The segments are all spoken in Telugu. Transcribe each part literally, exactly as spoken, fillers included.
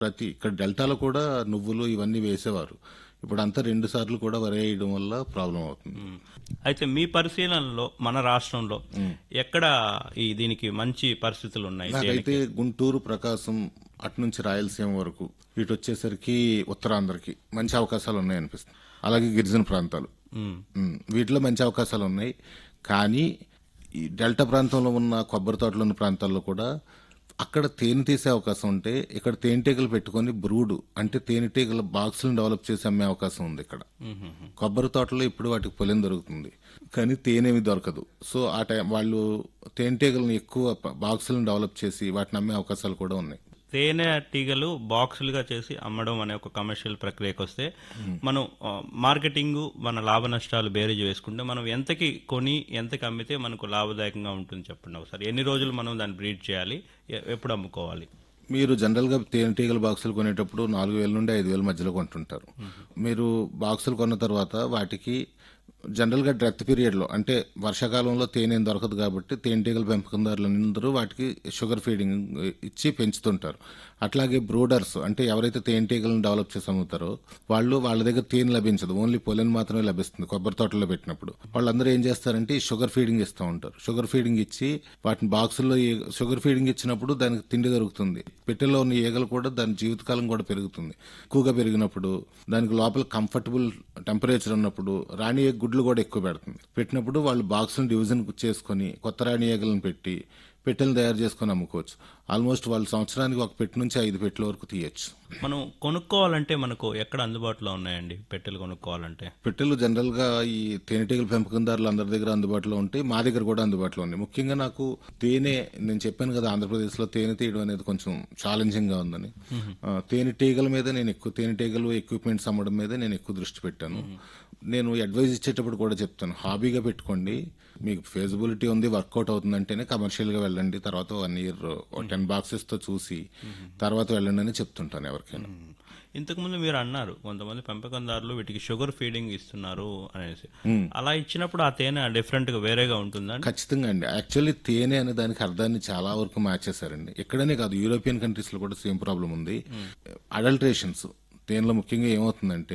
ప్రతి ఇక్కడ డెల్టాలో కూడా నువ్వులు ఇవన్నీ వేసేవారు. ఇప్పుడంతా రెండు సార్లు కూడా వరి వేయడం వల్ల ప్రాబ్లం అవుతుంది. అయితే మీ పరిశీలనలో మన రాష్ట్రంలో ఎక్కడ ఈ దీనికి మంచి పరిస్థితులు ఉన్నాయి? నాకైతే గుంటూరు, ప్రకాశం అటు నుంచి రాయలసీమ వరకు ఇటు వచ్చేసరికి ఉత్తరాంధ్రకి మంచి అవకాశాలు ఉన్నాయి అనిపిస్తుంది. అలాగే గిరిజన ప్రాంతాలు ఉమ్, వీటిలో మంచి అవకాశాలు ఉన్నాయి. కానీ ఈ డెల్టా ప్రాంతంలో ఉన్న కొబ్బరి తోటలు ఉన్న ప్రాంతాల్లో కూడా అక్కడ తేనె తీసే అవకాశం ఉంటే ఇక్కడ తేనెటీగలు పెట్టుకొని బ్రూడ్ అంటే తేనెటీగల బాక్సులను డెవలప్ చేసి అమ్మే అవకాశం ఉంది. ఇక్కడ కొబ్బరి తోటలో ఇప్పుడు వాటికి పొలం దొరుకుతుంది, కానీ తేనెమి దొరకదు. సో ఆ టైం వాళ్ళు తేనెటీగలను ఎక్కువ బాక్సులను డెవలప్ చేసి వాటిని అమ్మే అవకాశాలు కూడా ఉన్నాయి. తేనె టీగలు బాక్సులుగా చేసి అమ్మడం అనే ఒక కమర్షియల్ ప్రక్రియకు వస్తే మనం ఆ, మార్కెటింగ్ మన లాభ నష్టాలు బేరీజ్ వేసుకుంటే మనం ఎంతకి కొని ఎంతకి అమ్మితే మనకు లాభదాయకంగా ఉంటుంది చెప్పండి ఒకసారి. ఎన్ని రోజులు మనం దాన్ని బ్రీడ్ చేయాలి, ఎ- ఎప్పుడు అమ్ముకోవాలి? మీరు జనరల్గా తేనెటీగల బాక్సులు కొనేటప్పుడు నాలుగు వేల నుండి ఐదు వేల మధ్యలో కొంటుంటారు. మీరు బాక్సులు కొన్న తర్వాత వాటికి జనరల్గా డ్రెత్ పీరియడ్లో అంటే వర్షాకాలంలో తేనె ఏం దొరకదు కాబట్టి తేనెటీగల పెంపకందారులందరూ వాటికి షుగర్ ఫీడింగ్ ఇచ్చి పెంచుతుంటారు. అట్లాగే బ్రూడర్స్ అంటే ఎవరైతే తేనెటీగలను డెవలప్ చేసి అమ్ముతారో వాళ్ళు వాళ్ళ దగ్గర తేనె లభించదు, ఓన్లీ పొలెన్ మాత్రమే లభిస్తుంది కొబ్బరి తోటలో పెట్టినప్పుడు. వాళ్ళందరూ ఏం చేస్తారంటే ఈ షుగర్ ఫీడింగ్ ఇస్తూ ఉంటారు. షుగర్ ఫీడింగ్ ఇచ్చి వాటిని బాక్సుల్లో ఈ- షుగర్ ఫీడింగ్ ఇచ్చినప్పుడు దానికి తిండి దొరుకుతుంది. పెట్టెలో ఉన్న ఈగలు కూడా దాని జీవితకాలం కూడా పెరుగుతుంది. ఎక్కువగా పెరిగినప్పుడు దానికి లోపల కంఫర్టబుల్ టెంపరేచర్ ఉన్నప్పుడు రాణి ఈగ గుడ్లు కూడా ఎక్కువ పెడుతుంది. పెట్టినప్పుడు వాళ్ళు బాక్సులను డివిజన్ చేసుకొని కొత్త రాణి ఈగలను పెట్టి పెట్టెలను తయారు చేసుకొని అమ్ముకోవచ్చు. ఆల్మోస్ట్ వాళ్ళు సంవత్సరానికి ఒక పెట్టె నుంచి ఐదు పెట్టెల వరకు తీయచ్చు. మనం కొనుక్కోవాలంటే మనకు ఎక్కడ అందుబాటులో ఉన్నాయండి పెట్టెలు కొనుక్కోవాలంటే? పెట్టెలు జనరల్ గా ఈ తేనెటీగల పెంపకందారులు అందరి దగ్గర అందుబాటులో ఉంటాయి, మా దగ్గర కూడా అందుబాటులో ఉన్నాయి. ముఖ్యంగా నాకు తేనె, నేను చెప్పాను కదా ఆంధ్రప్రదేశ్ లో తేనె తీయడం అనేది కొంచెం ఛాలెంజింగ్ గా ఉందని. ఆ, తేనెటీగల మీద నేను ఎక్కువ తేనెటీగలు ఎక్విప్మెంట్స్ అమ్మడం మీద నేను ఎక్కువ దృష్టి పెట్టాను. నేను అడ్వైజ్ ఇచ్చేటప్పుడు కూడా చెప్తాను, హాబీగా పెట్టుకోండి, మీకు ఫేజిబిలిటీ ఉంది, వర్కౌట్ అవుతుందంటేనే కమర్షియల్ గా వెళ్ళండి. తర్వాత వన్ ఇయర్ టెన్ బాక్సెస్ తో చూసి తర్వాత వెళ్ళండి అని చెప్తుంటాను ఎవరికైనా. ఇంతకుముందు మీరు అన్నారు కొంతమంది పెంపకందారులు వీటికి షుగర్ ఫీడింగ్ ఇస్తున్నారు అనేసి. అలా ఇచ్చినప్పుడు ఆ తేనె డిఫరెంట్ గా వేరేగా ఉంటుందా? ఖచ్చితంగా అండి. యాక్చువల్లీ తేనె అనే దానికి అర్థాన్ని చాలా వరకు మార్చేశారండి. ఎక్కడనే కాదు, యూరోపియన్ కంట్రీస్ లో కూడా సేమ్ ప్రాబ్లం ఉంది. అడల్ట్రేషన్స్ తేనెలో ముఖ్యంగా ఏమవుతుందంటే,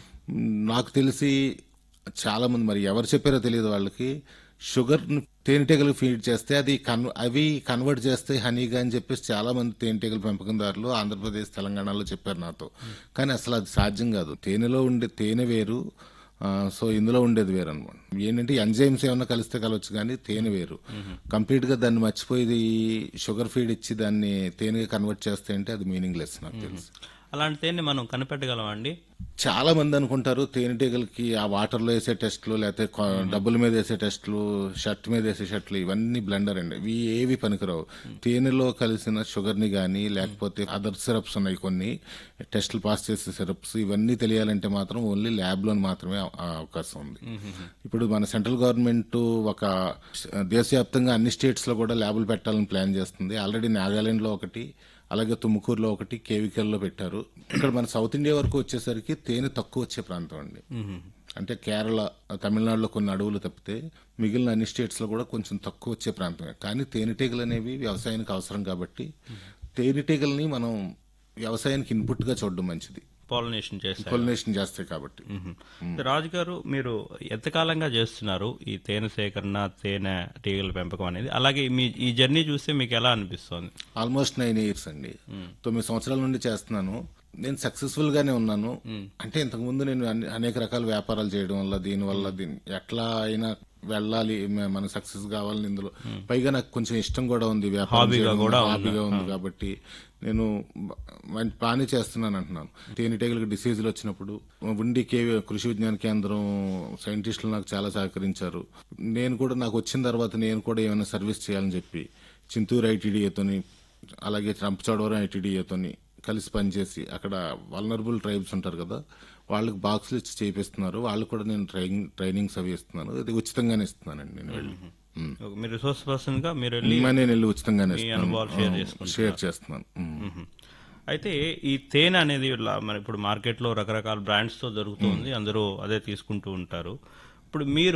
నాకు తెలిసి చాలా మంది, మరి ఎవరు చెప్పారో తెలియదు, వాళ్ళకి షుగర్ తేనెటీగలకు ఫీడ్ చేస్తే అది కన్ అవి కన్వర్ట్ చేస్తే హనీగా అని చెప్పేసి చాలా మంది తేనెటీగల పెంపకందారులు ఆంధ్రప్రదేశ్, తెలంగాణలో చెప్పారు నాతో. కానీ అసలు అది సాధ్యం కాదు. తేనెలో ఉండే తేనె వేరు, ఆ, సో ఇందులో ఉండేది వేరు అనమాట. ఏంటంటే ఎంజైమ్స్ ఏమన్నా కలిస్తే కలవచ్చు, కానీ తేనె వేరు. కంప్లీట్ గా దాన్ని మర్చిపోయి షుగర్ ఫీడ్ ఇచ్చి దాన్ని తేనెగా కన్వర్ట్ చేస్తే అంటే అది మీనింగ్లెస్ నాకు తెలుసు. అలాంటి తేనె మనం కనిపెట్టగలమా అండి? చాలా మంది అనుకుంటారు తేనెటీగలకి ఆ వాటర్ లో వేసే టెస్టులు, లేకపోతే కొ- డబ్బుల మీద వేసే టెస్టులు, షర్ట్ మీద వేసే షర్ట్లు, ఇవన్నీ బ్లెండర్ అండి. ఇవి ఏవి పనికిరావు. తేనెలో కలిసిన షుగర్ ని గానీ లేకపోతే అదర్ సిరప్స్ ఉన్నాయి కొన్ని టెస్టులు పాస్ చేసే సిరప్స్, ఇవన్నీ తెలియాలంటే మాత్రం ఓన్లీ ల్యాబ్ లో మాత్రమే అవ- ఆ అవకాశం ఉంది. ఇప్పుడు మన సెంట్రల్ గవర్నమెంట్ ఒక దేశవ్యాప్తంగా అన్ని స్టేట్స్ లో కూడా ల్యాబులు పెట్టాలని ప్లాన్ చేస్తుంది. ఆల్రెడీ నాగాలాండ్ లో ఒకటి, అలాగే తుమ్ముకూరులో ఒకటి, కేవికల్లో పెట్టారు. ఇక్కడ మన సౌత్ ఇండియా వరకు వచ్చేసరికి తేనె తక్కువ వచ్చే ప్రాంతం అండి. అంటే కేరళ, తమిళనాడులో కొన్ని అడవులు తప్పితే మిగిలిన అన్ని స్టేట్స్ లో కూడా కొంచెం తక్కువ వచ్చే ప్రాంతమే. కానీ తేనెటీగలు అనేవి వ్యవసాయానికి అవసరం కాబట్టి తేనెటీగల్ని మనం వ్యవసాయానికి ఇన్పుట్ గా చూడడం మంచిది. పాలినేషన్ చేస్తారు. పొలినేషన్ చేస్తాయి కాబట్టి. రాజు గారు, మీరు ఎంతకాలంగా చేస్తున్నారు ఈ తేనె సేకరణ, తేనె టీగల పెంపకం అనేది? అలాగే మీ ఈ జర్నీ చూస్తే మీకు ఎలా అనిపిస్తోంది? ఆల్మోస్ట్ నైన్ ఇయర్స్ అండి. తొమ్మిది సంవత్సరాల నుండి చేస్తున్నాను. నేను సక్సెస్ఫుల్ గానే ఉన్నాను. అంటే ఇంతకు ముందు నేను అన్ని- అనేక రకాల వ్యాపారాలు చేయడం వల్ల, దీని వల్ల దీని ఎట్లా అయినా వెళ్ళాలి, మ- మనం సక్సెస్ కావాలని ఇందులో, పైగా నాకు కొంచెం ఇష్టం కూడా ఉంది వ్యాపారం హాబీగా చేయడం, కూడా హాబీగా ఉంది కాబట్టి నేను బ- మంచి బాగానే చేస్తున్నాను అంటున్నాను. తేనెటీగలకు డిసీజులు వచ్చినప్పుడు ఉండి కే కృషి విజ్ఞాన కేంద్రం సైంటిస్టులు నాకు చాలా సహకరించారు. నేను కూడా నాకు వచ్చిన తర్వాత నేను కూడా ఏమైనా సర్వీస్ చేయాలని చెప్పి చింతూరు ఐటీడీఏతోని అలాగే రంపచోడవరం ఐటీడీఏతోని కలిసి పనిచేసి అక్కడ వల్నరబుల్ ట్రైబ్స్ ఉంటారు కదా, వాళ్ళకి బాక్సులు ఇచ్చి చేపిస్తున్నారు. వాళ్ళు కూడా నేను ట్రైనింగ్ ట్రైనింగ్స్ అవి ఇస్తున్నాను. ఇది ఉచితంగానే ఇస్తున్నానండి నేను వెళ్ళి. ఉమ్. మీరు రిసోర్స్ పర్సన్ గా మీరు వెళ్ళి నేను వెళ్ళి ఉచితంగానే మీ ఇస్తున్నాను. అనుభవాలు షేర్ ఆ, చేసుకుంటున్నారు. షేర్ చేస్తున్నాను. ఉమ్. మ్మ్. అయితే ఈ తేనె అనేది ఇలా మరి ఇప్పుడు మార్కెట్లో రకరకాల బ్రాండ్స్ తో దొరుకుతుంది, అందరూ అదే తీసుకుంటూ ఉంటారు. ఇప్పుడు మీరు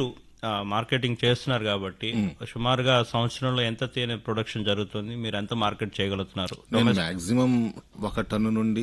ఆ, మార్కెటింగ్ చేస్తున్నారు కాబట్టి సుమారుగా సంవత్సరంలో ఎంత తేనె ప్రొడక్షన్ జరుగుతుంది, మీరు ఎంత మార్కెట్ చేయగలుగుతున్నారు? నేను మాక్సిమం ఒక టన్ను నుండి